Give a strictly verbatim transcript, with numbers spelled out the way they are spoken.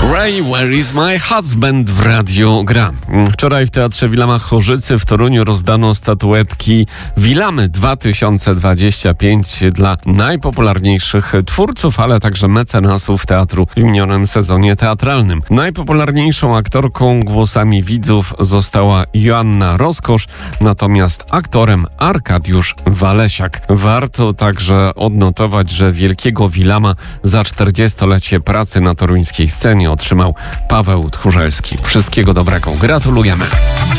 Ray, Where is my husband w radiu gra. Wczoraj w Teatrze Wilama Chorzycy w Toruniu rozdano statuetki Wilamy dwa tysiące dwadzieścia pięć dla najpopularniejszych twórców, ale także mecenasów teatru w minionym sezonie teatralnym. Najpopularniejszą aktorką głosami widzów została Joanna Roskosz, natomiast aktorem Arkadiusz Walesiak. Warto także odnotować, że wielkiego Wilama za czterdziestolecie pracy na toruńskiej scenie otrzymał Paweł Tchórzelski. Wszystkiego dobrego. Gratulujemy.